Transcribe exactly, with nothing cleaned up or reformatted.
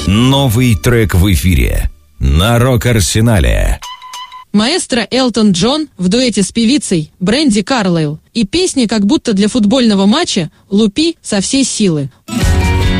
Новый трек в эфире на Рок-Арсенале. Маэстро Элтон Джон в дуэте с певицей Брэнди Карлайл и песни как будто для футбольного матча «Лупи со всей силы».